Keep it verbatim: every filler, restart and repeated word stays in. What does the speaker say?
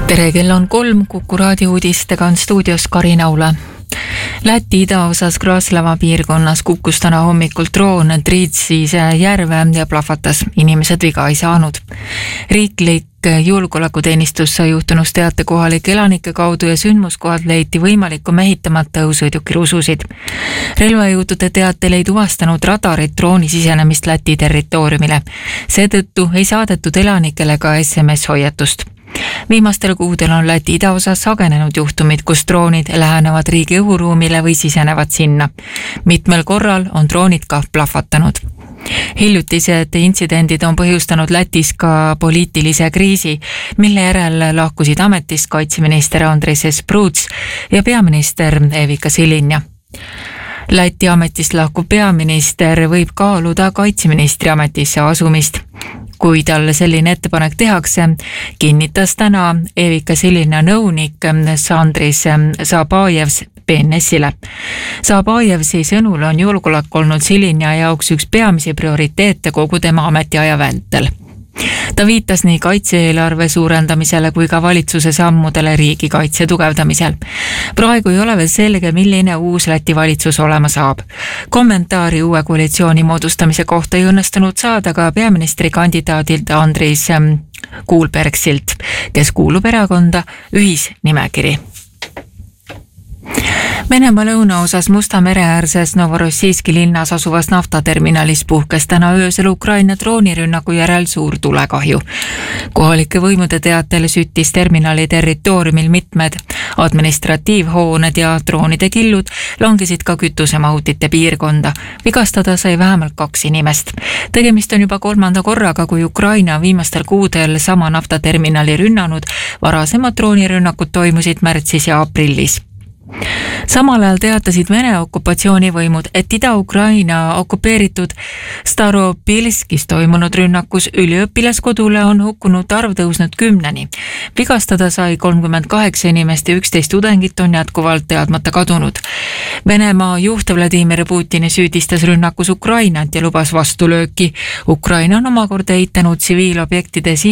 tere, kell on kolm, Kuku raadio uudistega on stuudios Karin Aula. Läti idaosas Kraslava piirkonnas kukkus täna hommikul droon Triitsise järve ja plahvatas. Inimesed viga ei saanud. Riiklik julgeolekuteenistus sai juhtunust teate kohalike elanike kaudu ja sündmuskohalt leiti võimalikku mehitamata õhusõiduki rususid. Relvajõudude teatel ei tuvastanud radarit drooni sisenemist Läti territooriumile. Seetõttu ei saadetud elanikele ka S M S-hoiatust. Viimastel kuudel on Läti idaosas sagenenud juhtumid, kus droonid lähenevad riigi õhuruumile või sisenevad sinna. Mitmel korral on droonid ka plahvatanud. Hiljutised intsidendid on põhjustanud Lätis ka poliitilise kriisi, mille järel lahkusid ametist kaitseminister Andris Spruts ja peaminister Evika Silinja. Läti ametist lahkuv peaminister võib kaaluda kaitseministri ametisse asumist. Kui talle selline ettepanek tehakse, kinnitas täna Evika Silinja nõunik Andris Zabajevs B N S-ile. Zabajevsi sõnul on julgeolek olnud Silinja jaoks üks peamisi prioriteete kogu tema ametiaja vältel. Ta viitas nii kaitse-eelarve suurendamisele kui ka valitsuse sammudele riigikaitse tugevdamisel. Praegu ei ole veel selge, milline uus Läti valitsus olema saab. Kommentaari uue koalitsiooni moodustamise kohta ei õnnestunud saada ka peaministri kandidaadilt Andris Kuulbergsilt, kes kuulub erakonda Ühisnimekiri. Venemaa lõunaosas Musta mere äärses Novorossijski linnas asuvas naftaterminalis puhkes täna öösel Ukraina droonirünnaku järel suur tulekahju. Kohalike võimude teatel süttis terminali territooriumil mitmed administratiivhooned ja droonide killud langesid ka kütusemahutite piirkonda. Vigastada sai vähemalt kaks inimest. Tegemist on juba kolmanda korraga, kui Ukraina viimastel kuudel sama naftaterminali rünnanud. Varasemad droonirünnakud toimusid märtsis ja aprillis. Samal ajal teatasid Vene okupatsioonivõimud, et Ida-Ukraina okupeeritud Staropilskis toimunud rünnakus üliõpilaskodule on hukkunud arv tõusnud kümneni. Vigastada sai kolmkümmend kaheksa inimest ja üksteist tudengit on jätkuvalt teadmata kadunud. Venemaa juht Vladimir Putin süüdistas rünnakus Ukrainat ja lubas vastulööki. Ukraina on omakorda eitanud tsiviilobjektide